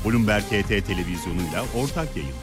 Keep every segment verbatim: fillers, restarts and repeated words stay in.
Bloomberg H T televizyonuyla ortak yayın.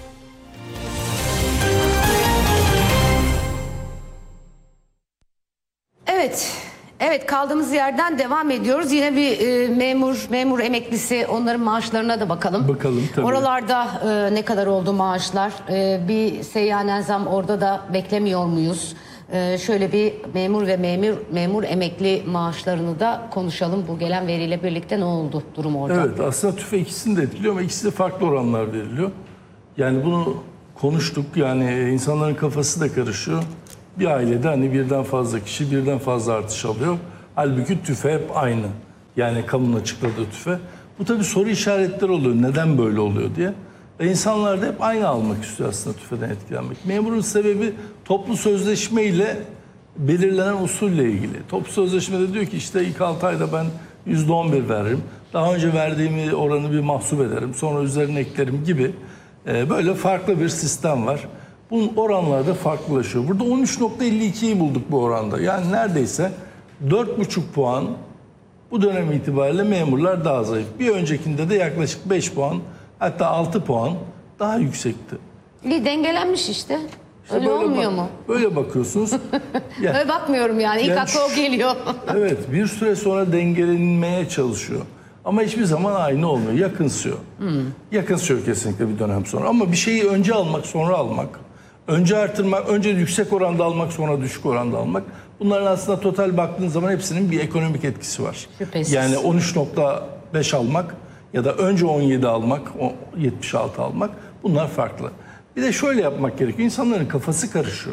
Evet, evet kaldığımız yerden devam ediyoruz. Yine bir e, memur, memur emeklisi, onların maaşlarına da bakalım. Bakalım tabii. Oralarda e, ne kadar oldu maaşlar? E, bir seyyanen zam orada da beklemiyor muyuz? E, şöyle bir memur ve memur memur emekli maaşlarını da konuşalım. Bu gelen veriyle birlikte ne oldu durum orada? Evet, aslında TÜFE ikisini de etkiliyor ama ikisi de farklı oranlar veriliyor. Yani bunu konuştuk, yani insanların kafası da karışıyor. Bir ailede hani birden fazla kişi birden fazla artış alıyor. Halbuki TÜFE hep aynı. Yani kamunun açıkladığı TÜFE. Bu tabii soru işaretleri oluyor. Neden böyle oluyor diye. E insanlar da hep aynı almak istiyor aslında TÜFE'den etkilenmek. Memurun sebebi toplu sözleşme ile belirlenen usulle ilgili. Toplu sözleşmede diyor ki işte ilk altı ayda ben yüzde on bir veririm. Daha önce verdiğimi oranı bir mahsup ederim. Sonra üzerine eklerim gibi. E böyle farklı bir sistem var. Bu oranlar da farklılaşıyor. Burada on üç nokta elli ikiyi bulduk bu oranda. Yani neredeyse dört buçuk puan bu dönem itibariyle memurlar daha zayıf. Bir öncekinde de yaklaşık beş puan hatta altı puan daha yüksekti. İyi, dengelenmiş işte. İşte Öyle olmuyor bak, mu? Böyle bakıyorsunuz. Ya, öyle bakmıyorum yani. İlk yani akla o geliyor. Evet, bir süre sonra dengelenmeye çalışıyor. Ama hiçbir zaman aynı olmuyor. Yakınsıyor. Hmm. Yakınsıyor kesinlikle bir dönem sonra. Ama bir şeyi önce almak, sonra almak. Önce artırmak, önce yüksek oranda almak, sonra düşük oranda almak. Bunların aslında total baktığınız zaman hepsinin bir ekonomik etkisi var. Şüphesiz. Yani on üç nokta beş almak ya da önce on yedi almak, yetmiş altı almak, bunlar farklı. Bir de şöyle yapmak gerekiyor. İnsanların kafası karışıyor.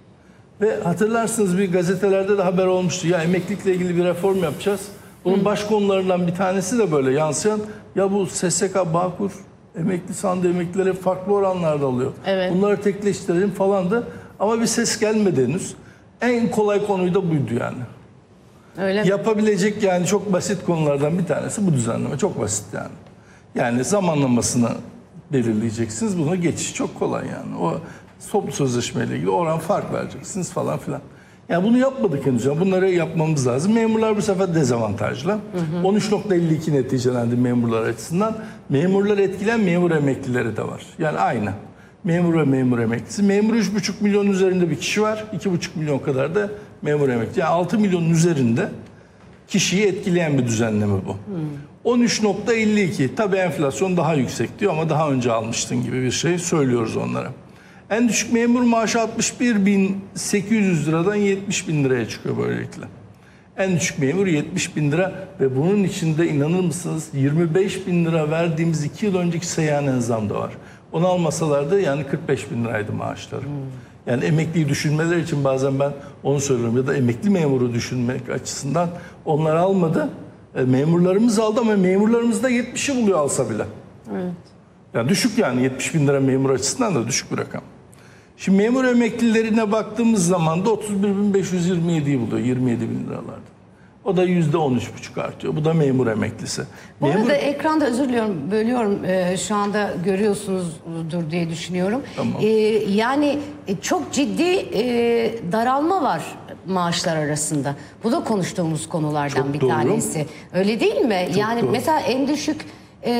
Ve hatırlarsınız bir gazetelerde de haber olmuştu. Ya emeklilikle ilgili bir reform yapacağız. Bunun baş konularından bir tanesi de böyle yansıyan, ya bu S S K, Bağkur, emekli sandığı emeklileri farklı oranlarda alıyor. Evet. Bunları tekleştirelim falandı. Ama bir ses gelmedi henüz. En kolay konuyu da buydu yani. Öyle mi? Yapabilecek yani çok basit konulardan bir tanesi bu düzenleme. Çok basit yani. Yani zamanlamasını belirleyeceksiniz. Buna geçiş çok kolay yani. O toplu sözleşmeyle ilgili oran fark vereceksiniz falan filan. Yani bunu yapmadık henüz. Yani bunları yapmamız lazım. Memurlar bu sefer dezavantajlı. Hı hı. on üç nokta elli iki neticelendi memurlar açısından. Memurlar etkilen memur emeklileri de var. Yani aynı. Memur ve memur emeklisi. Memur üç buçuk milyon üzerinde bir kişi var. iki buçuk milyon kadar da memur emekli. Yani altı milyonun üzerinde kişiyi etkileyen bir düzenleme bu. Hmm. on üç nokta elli iki. Tabii enflasyon daha yüksek diyor ama daha önce almıştın gibi bir şey söylüyoruz onlara. En düşük memur maaşı altmış bir bin sekiz yüz liradan yetmiş bin liraya çıkıyor böylelikle. En düşük memur yetmiş bin lira ve bunun içinde inanır mısınız yirmi beş bin lira verdiğimiz iki yıl önceki seyyanen zam da var. Onu almasalardı yani kırk beş bin liraydı maaşları. Hmm. Yani emekliyi düşünmeler için bazen ben onu söylüyorum ya da emekli memuru düşünmek açısından onlar almadı. E, memurlarımız aldı ama memurlarımız da yetmişi buluyor alsa bile. Evet. Yani düşük yani yetmiş bin lira memur açısından da düşük bir rakam. Şimdi memur emeklilerine baktığımız zaman da otuz bir bin beş yüz yirmi yediyi buluyor, yirmi yedi bin liralarda. O da yüzde on üç buçuk artıyor. Bu da memur emeklisi. Bu memur... arada ekranda özür diliyorum, bölüyorum. Ee, şu anda görüyorsunuzdur diye düşünüyorum. Tamam. Ee, yani çok ciddi e, daralma var maaşlar arasında. Bu da konuştuğumuz konulardan çok bir doğru. tanesi. Öyle değil mi? Çok yani doğru. Mesela en düşük e,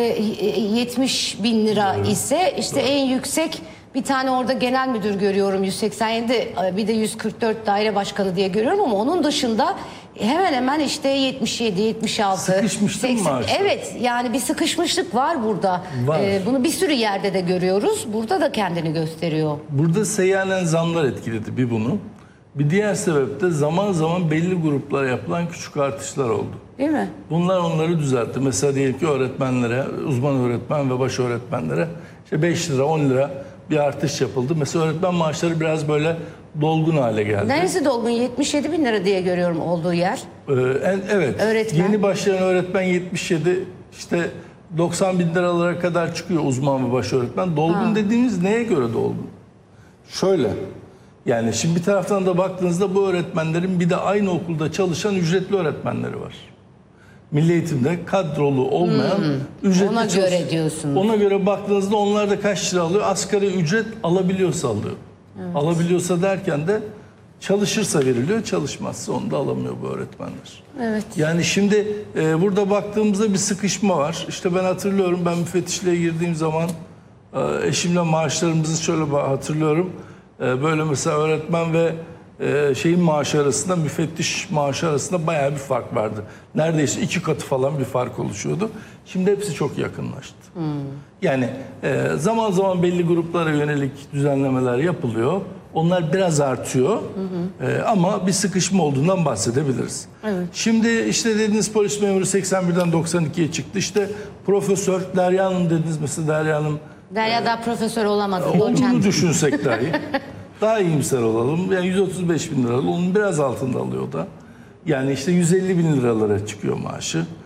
yetmiş bin lira evet. ise işte evet. en yüksek bir tane orada genel müdür görüyorum yüz seksen yedi, bir de yüz kırk dört daire başkanı diye görüyorum ama onun dışında hemen hemen işte yetmiş yedi, yetmiş altı, sıkışmışlık mı? Evet, yani bir sıkışmışlık var burada. Var. Ee, bunu bir sürü yerde de görüyoruz. Burada da kendini gösteriyor. Burada seyyanen zamlar etkiledi bir bunu. Bir diğer sebep de zaman zaman belli gruplara yapılan küçük artışlar oldu. Değil mi? Bunlar onları düzeltti. Mesela diyelim ki öğretmenlere, uzman öğretmen ve baş öğretmenlere işte beş lira, on lira bir artış yapıldı. Mesela öğretmen maaşları biraz böyle dolgun hale geldi. Neresi dolgun? yetmiş yedi bin lira diye görüyorum olduğu yer. Ee, en, evet. Öğretmen. Yeni başlayan öğretmen yetmiş yedi, işte doksan bin liralara kadar çıkıyor uzman ve baş öğretmen. Dolgun ha. dediğimiz neye göre dolgun? Şöyle. Yani şimdi bir taraftan da baktığınızda bu öğretmenlerin bir de aynı okulda çalışan ücretli öğretmenleri var. Milli Eğitim'de kadrolu olmayan hmm, ücretli ona çalış- göre diyorsunuz. Ona göre baktığınızda onlar da kaç lira alıyor? Asgari ücret alabiliyorsa alıyor. Evet. Alabiliyorsa derken de Çalışırsa veriliyor, çalışmazsa onu da alamıyor bu öğretmenler. Evet. Yani şimdi e, burada baktığımızda bir sıkışma var. İşte ben hatırlıyorum, ben müfettişliğe girdiğim zaman e, eşimle maaşlarımızı şöyle ba- hatırlıyorum. E, böyle mesela öğretmen ve e, şeyin maaşı arasında, müfettiş maaşı arasında bayağı bir fark vardı. Neredeyse iki katı falan bir fark oluşuyordu. Şimdi hepsi çok yakınlaştı. Yani e, zaman zaman belli gruplara yönelik düzenlemeler yapılıyor. Onlar biraz artıyor. Hı hı. E, ama bir sıkışma olduğundan bahsedebiliriz. Evet. Şimdi işte dediğiniz polis memuru seksen birden doksan ikiye çıktı. İşte profesör Derya Hanım dediniz mesela, Derya Hanım. Derya daha profesör olamadı. Onu doçent. düşünsek dahi daha iyimser olalım. Yani yüz otuz beş bin lira, onun biraz altında alıyor da. Yani işte yüz elli bin liralara çıkıyor maaşı.